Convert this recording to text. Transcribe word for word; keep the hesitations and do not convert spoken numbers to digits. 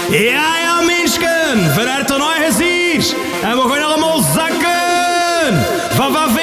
Ja, ja, mensen, van harte een eigen zier. En we gaan allemaal zakken. Van van